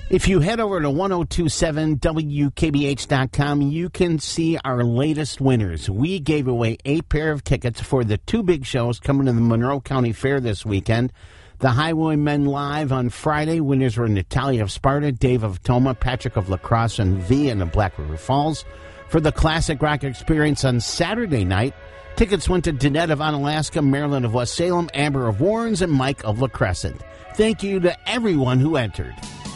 If you head over to 1027WKBH.com, you can see our latest winners. We gave away 8 pair of tickets for the 2 big shows coming to the Monroe County Fair this weekend. The Highwaymen Live on Friday. Winners were Natalia of Sparta, Dave of Toma, Patrick of La Crosse, and V in the Black River Falls. For the Classic Rock Experience on Saturday night, tickets went to Danette of Onalaska, Marilyn of West Salem, Amber of Warrens, and Mike of La Crescent. Thank you to everyone who entered.